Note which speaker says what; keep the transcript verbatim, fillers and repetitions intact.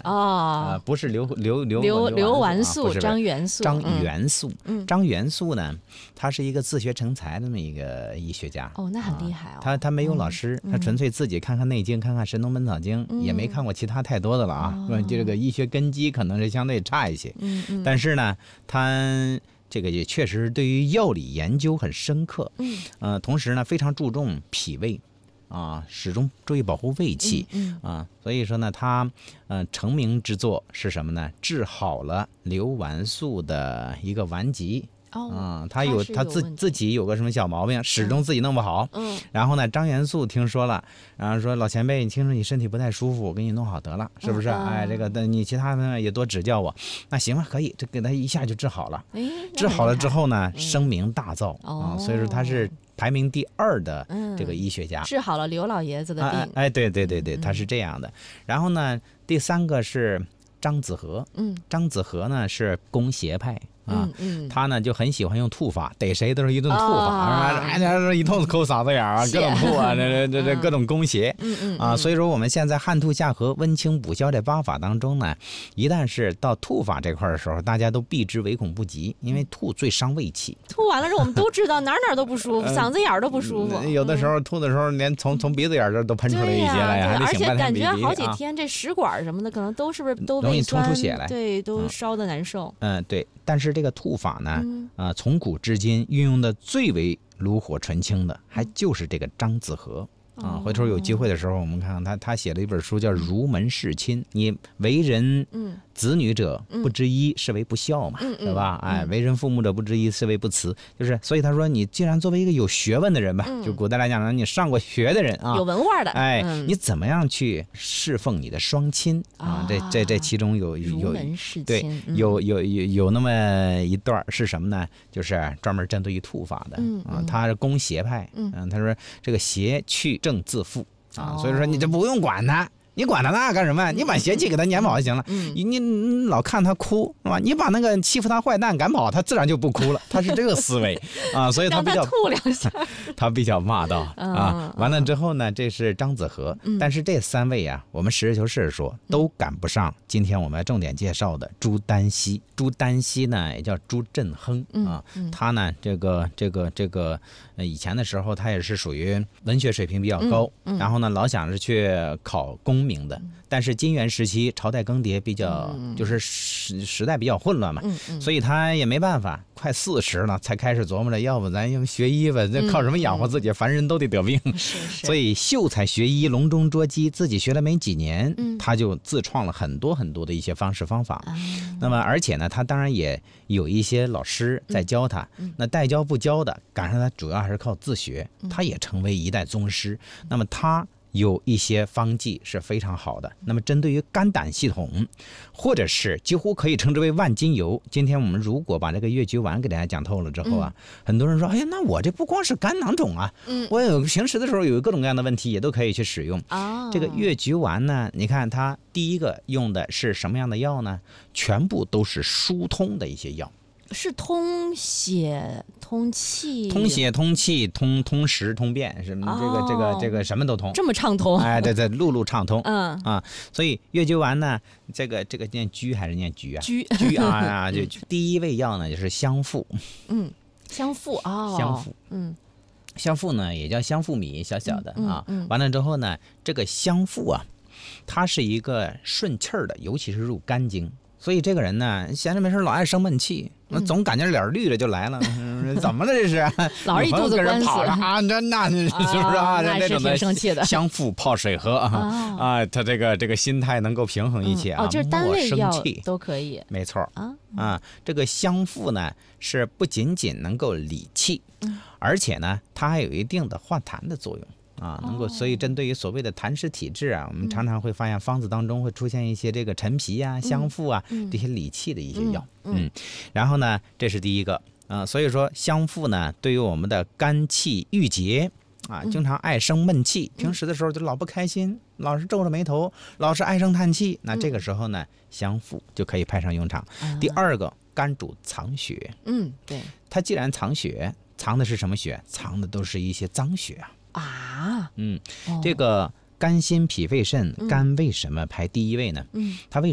Speaker 1: 哦，
Speaker 2: 呃、不是刘刘刘
Speaker 1: 刘刘完
Speaker 2: 素、
Speaker 1: 素，张元素，
Speaker 2: 张元素。
Speaker 1: 嗯，
Speaker 2: 张元素呢，他是一个自学成才的那么一个医学家。
Speaker 1: 哦，那很厉害哦。
Speaker 2: 啊、他他没有老师，
Speaker 1: 嗯、
Speaker 2: 他纯粹自己看看《内经》，看看《神农本草经》，
Speaker 1: 嗯，
Speaker 2: 也没看过其他太多的了啊。哦、这个医学根基可能是相对差一些。
Speaker 1: 嗯嗯。
Speaker 2: 但是呢，他这个也确实对于药理研究很深刻。
Speaker 1: 嗯。
Speaker 2: 呃，同时呢，非常注重脾胃。啊，始终注意保护胃气。
Speaker 1: 嗯
Speaker 2: 嗯、啊，所以说呢，他呃成名之作是什么呢？治好了刘完素的一个顽疾。
Speaker 1: 哦，
Speaker 2: 嗯，他有他自
Speaker 1: 他
Speaker 2: 自己有个什么小毛病，始终自己弄不好。
Speaker 1: 嗯，
Speaker 2: 然后呢，张元素听说了，然后说老前辈，你听说你身体不太舒服，我给你弄好得了，是不是？嗯、哎，这个的你其他的也多指教我。那行吧，可以，这给他一下就治好了。
Speaker 1: 哎，
Speaker 2: 治好了之后呢，嗯、声名大噪、
Speaker 1: 哦、
Speaker 2: 啊，所以说他是排名第二的这个医学家，
Speaker 1: 嗯、治好了刘老爷子的病。
Speaker 2: 哎，哎对对对对，他是这样的。嗯、然后呢，第三个是张子和。嗯，张子和呢是攻邪派。啊，
Speaker 1: 嗯嗯、
Speaker 2: 他呢就很喜欢用吐法，逮谁都是一顿吐法，哎、哦，一通抠嗓子眼啊，各种吐啊，这这这各种攻邪。
Speaker 1: 嗯嗯
Speaker 2: 啊，所以说我们现在汉吐下颌、温清补消这八法当中呢，一旦是到吐法这块的时候，大家都避之唯恐不及，因为吐最伤胃气。
Speaker 1: 吐完了之后，我们都知道哪哪都不舒服，嗓子眼都不舒服。
Speaker 2: 嗯、有的时候吐的时候，连从从鼻子眼这都喷出来一些来呀，
Speaker 1: 而且感觉好几
Speaker 2: 啊、
Speaker 1: 天，这食管什么的可能都是不是都
Speaker 2: 容易冲出血来，
Speaker 1: 对，都烧得难受。
Speaker 2: 嗯，对。但是这个吐法呢，嗯、啊，从古至今运用的最为炉火纯青的，还就是这个张子和。啊，回头有机会的时候，我们看看他他写了一本书叫《儒门事亲》，你为人子女者不知一，是为不孝嘛，
Speaker 1: 嗯、
Speaker 2: 对吧？哎，为人父母者不知一，是为不慈，就是所以他说，你既然作为一个有学问的人吧，
Speaker 1: 嗯、
Speaker 2: 就古代来讲呢，你上过学的人啊，
Speaker 1: 有文化的，
Speaker 2: 哎，
Speaker 1: 嗯、
Speaker 2: 你怎么样去侍奉你的双亲啊？啊这这这其中有有
Speaker 1: 儒门事亲，
Speaker 2: 对，
Speaker 1: 嗯、
Speaker 2: 有有有有那么一段是什么呢？就是专门针对于吐法的，
Speaker 1: 嗯
Speaker 2: 啊，他是攻邪派，嗯，嗯他说这个邪去正自负。啊，所以说你这不用管他，你管他那干什么？你把邪气给他撵跑就行了。嗯，你你老看他哭是吧？你把那个欺负他坏蛋赶跑，他自然就不哭了。他是这个思维啊，所以他比较
Speaker 1: 让他吐两下，
Speaker 2: 他比较骂道啊。完了之后呢，这是张子和，
Speaker 1: 嗯、
Speaker 2: 但是这三位啊，我们实事求是说，都赶不上今天我们重点介绍的朱丹溪。朱丹溪呢，也叫朱振亨啊，
Speaker 1: 嗯嗯、
Speaker 2: 他呢，这个这个这个，呃，以前的时候他也是属于文学水平比较高，
Speaker 1: 嗯嗯、
Speaker 2: 然后呢，老想着去考功名的。但是金元时期朝代更迭比较，
Speaker 1: 嗯、
Speaker 2: 就是时时代比较混乱嘛，
Speaker 1: 嗯嗯、
Speaker 2: 所以他也没办法，快四十了才开始琢磨着，要不咱要学医吧，这靠什么养活自己？嗯、凡人都得得病，
Speaker 1: 是是。
Speaker 2: 所以秀才学医，笼中捉鸡，自己学了没几年，
Speaker 1: 嗯、
Speaker 2: 他就自创了很多很多的一些方式方法。
Speaker 1: 啊、
Speaker 2: 那么而且呢，他当然也有一些老师在教他，
Speaker 1: 嗯、
Speaker 2: 那带教不教的，赶上他主要还是靠自学，
Speaker 1: 嗯、
Speaker 2: 他也成为一代宗师。那么他有一些方剂是非常好的，那么针对于肝胆系统，或者是几乎可以称之为万金油。今天我们如果把这个越橘丸给大家讲透了之后啊，嗯、很多人说，哎呀，那我这不光是肝囊肿啊，嗯、我有平时的时候有各种各样的问题也都可以去使用。
Speaker 1: 哦、
Speaker 2: 这个越橘丸呢，你看它第一个用的是什么样的药呢？全部都是疏通的一些药。
Speaker 1: 是通血、通气、
Speaker 2: 通血、通气、通通食、通便，什么、哦、这个、这个、这个什么都通，
Speaker 1: 这么畅通？
Speaker 2: 哎，对对，路路畅通。
Speaker 1: 嗯
Speaker 2: 啊，所以越橘丸呢，这个这个念橘还是念橘啊？
Speaker 1: 橘
Speaker 2: 橘啊啊！就第一味药呢，就是香附。
Speaker 1: 嗯，香附哦，
Speaker 2: 香附，
Speaker 1: 嗯，
Speaker 2: 香附呢也叫香附米，小小的、
Speaker 1: 嗯、
Speaker 2: 啊。
Speaker 1: 嗯、
Speaker 2: 完了之后呢，这个香附啊，它是一个顺气儿的，尤其是入肝经。所以这个人呢，闲着没事老爱生闷气，那总感觉脸绿了就来了，嗯、怎么了这是？
Speaker 1: 老是一肚子官司
Speaker 2: 啊，那那是不是啊？
Speaker 1: 那
Speaker 2: 种
Speaker 1: 的生气的，
Speaker 2: 香附泡水喝啊、哦、啊，他这个这个心态能够平衡一切啊。
Speaker 1: 嗯、哦，就是单味药
Speaker 2: 气
Speaker 1: 都可以，
Speaker 2: 没错
Speaker 1: 啊
Speaker 2: 啊。这个香附呢，是不仅仅能够理气，
Speaker 1: 嗯、
Speaker 2: 而且呢，它还有一定的化痰的作用。啊，能够，所以针对于所谓的痰湿体质啊，我们常常会发现方子当中会出现一些这个陈皮啊、香附啊、
Speaker 1: 嗯、
Speaker 2: 这些理气的一些药。
Speaker 1: 嗯，
Speaker 2: 嗯然后呢，这是第一个啊、呃，所以说香附呢，对于我们的肝气郁结啊，经常爱生闷气，
Speaker 1: 嗯、
Speaker 2: 平时的时候就老不开心，老是皱着眉头，老是唉声叹气，那这个时候呢，香附就可以派上用场。
Speaker 1: 嗯、
Speaker 2: 第二个，肝主藏血，
Speaker 1: 嗯，对，
Speaker 2: 它既然藏血，藏的是什么血？藏的都是一些脏血啊。
Speaker 1: 啊，
Speaker 2: 嗯，这个肝心脾肺肾，肝为什么排第一位呢？
Speaker 1: 嗯，
Speaker 2: 它为